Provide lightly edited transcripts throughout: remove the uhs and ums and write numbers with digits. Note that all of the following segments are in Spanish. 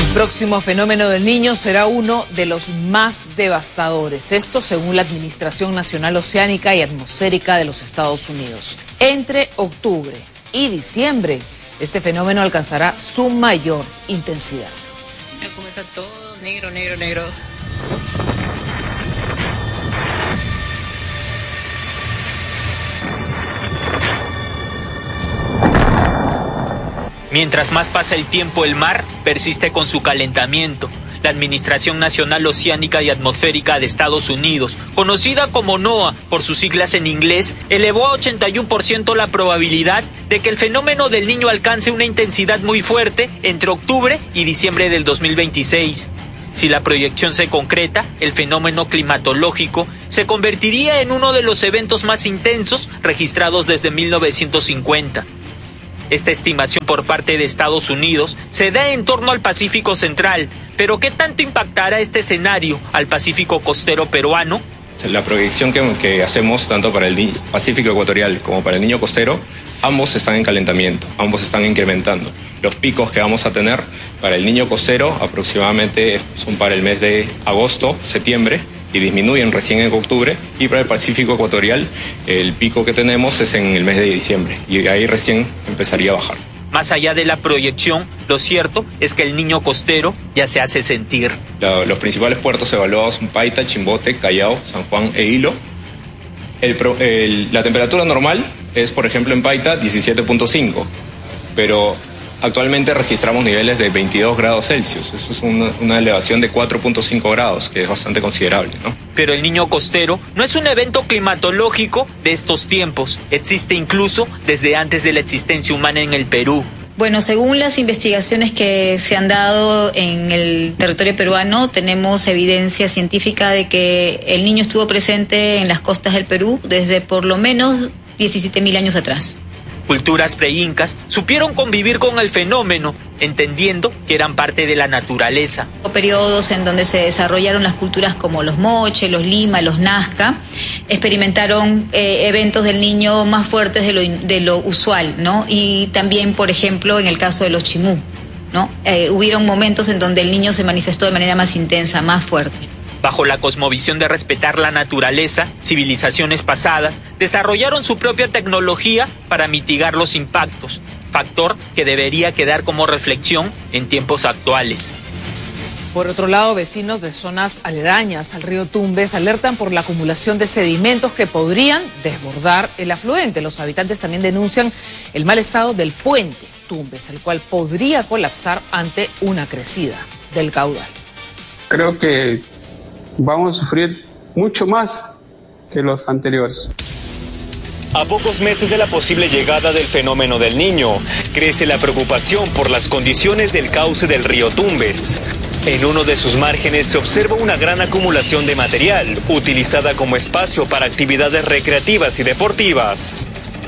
próximo fenómeno del Niño será uno de los más devastadores. Esto según la Administración Nacional Oceánica y Atmosférica de los Estados Unidos. Entre octubre y diciembre, este fenómeno alcanzará su mayor intensidad. Ya comienza todo negro, negro, negro. Mientras más pasa el tiempo, el mar persiste con su calentamiento. La Administración Nacional Oceánica y Atmosférica de Estados Unidos, conocida como NOAA por sus siglas en inglés, elevó a 81% la probabilidad de que el fenómeno del Niño alcance una intensidad muy fuerte entre octubre y diciembre del 2026. Si la proyección se concreta, el fenómeno climatológico se convertiría en uno de los eventos más intensos registrados desde 1950. Esta estimación por parte de Estados Unidos se da en torno al Pacífico Central, pero ¿qué tanto impactará este escenario al Pacífico costero peruano? La proyección que hacemos tanto para el Pacífico ecuatorial como para el Niño costero, ambos están en calentamiento, ambos están incrementando. Los picos que vamos a tener para el Niño costero aproximadamente son para el mes de agosto, septiembre, y disminuyen recién en octubre, y para el Pacífico ecuatorial el pico que tenemos es en el mes de diciembre y ahí recién empezaría a bajar. Más allá de la proyección, lo cierto es que el Niño costero ya se hace sentir. Los principales puertos evaluados son Paita, Chimbote, Callao, San Juan e Hilo. La temperatura normal es, por ejemplo, en Paita 17.5, pero actualmente registramos niveles de 22 grados Celsius. Eso es una elevación de 4.5 grados, que es bastante considerable, ¿no? Pero el Niño costero no es un evento climatológico de estos tiempos. Existe incluso desde antes de la existencia humana en el Perú. Bueno, según las investigaciones que se han dado en el territorio peruano, tenemos evidencia científica de que el Niño estuvo presente en las costas del Perú desde por lo menos 17.000 años atrás. Culturas preincas supieron convivir con el fenómeno, entendiendo que eran parte de la naturaleza. Periodos en donde se desarrollaron las culturas como los Moche, los Lima, los Nazca, experimentaron eventos del Niño más fuertes de lo usual, ¿no? Y también, por ejemplo, en el caso de los Chimú, ¿no? Hubieron momentos en donde el Niño se manifestó de manera más intensa, más fuerte. Bajo la cosmovisión de respetar la naturaleza, civilizaciones pasadas desarrollaron su propia tecnología para mitigar los impactos, factor que debería quedar como reflexión en tiempos actuales. Por otro lado, vecinos de zonas aledañas al río Tumbes alertan por la acumulación de sedimentos que podrían desbordar el afluente. Los habitantes también denuncian el mal estado del puente Tumbes, el cual podría colapsar ante una crecida del caudal. Creo que vamos a sufrir mucho más que los anteriores. A pocos meses de la posible llegada del fenómeno del Niño, crece la preocupación por las condiciones del cauce del río Tumbes. En uno de sus márgenes se observa una gran acumulación de material, utilizada como espacio para actividades recreativas y deportivas.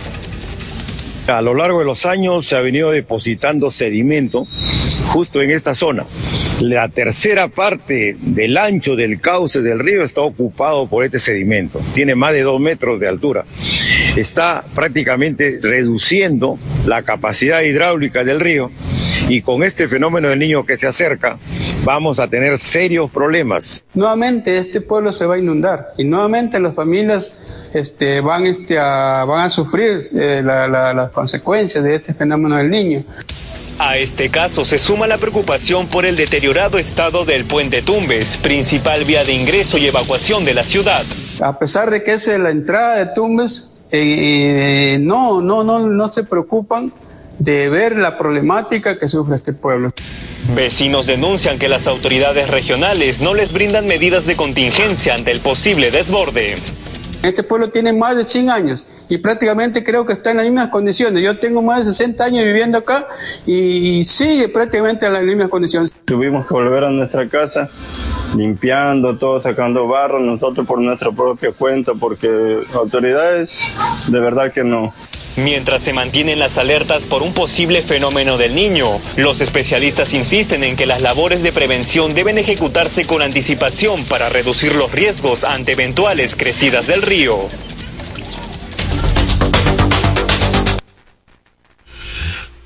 A lo largo de los años se ha venido depositando sedimento justo en esta zona. La tercera parte del ancho del cauce del río está ocupado por este sedimento. Tiene más de 2 metros de altura. Está prácticamente reduciendo la capacidad hidráulica del río y con este fenómeno del Niño que se acerca vamos a tener serios problemas. Nuevamente este pueblo se va a inundar y nuevamente las familias van a sufrir las consecuencias de este fenómeno del Niño. A este caso se suma la preocupación por el deteriorado estado del puente Tumbes, principal vía de ingreso y evacuación de la ciudad. A pesar de que es la entrada de Tumbes, no se preocupan de ver la problemática que sufre este pueblo. Vecinos denuncian que las autoridades regionales no les brindan medidas de contingencia ante el posible desborde. Este pueblo tiene más de 100 años y prácticamente creo que está en las mismas condiciones. Yo tengo más de 60 años viviendo acá y sigue prácticamente en las mismas condiciones. Tuvimos que volver a nuestra casa limpiando todo, sacando barro, nosotros por nuestra propia cuenta, porque autoridades de verdad que no. Mientras se mantienen las alertas por un posible fenómeno del Niño, los especialistas insisten en que las labores de prevención deben ejecutarse con anticipación para reducir los riesgos ante eventuales crecidas del río.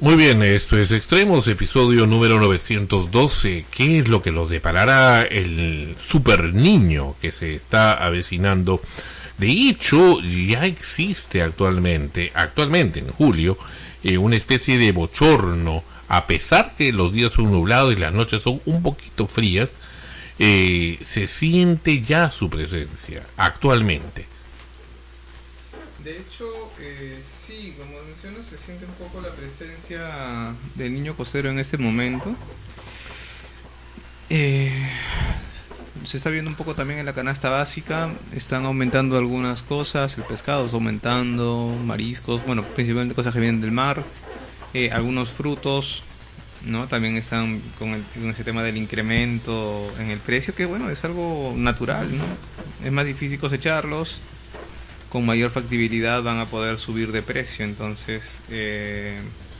Muy bien, esto es Extremos, episodio número 912. ¿Qué es lo que nos deparará el super niño que se está avecinando? De hecho, ya existe actualmente en julio, una especie de bochorno. A pesar que los días son nublados y las noches son un poquito frías, se siente ya su presencia actualmente. De hecho, sí, como mencionas, se siente un poco la presencia del niño costero en este momento. Se está viendo un poco también en la canasta básica, están aumentando algunas cosas, el pescado está aumentando, mariscos, bueno, principalmente cosas que vienen del mar, algunos frutos, ¿no? También están con ese tema del incremento en el precio, que bueno, es algo natural, ¿no? Es más difícil cosecharlos, con mayor factibilidad van a poder subir de precio, entonces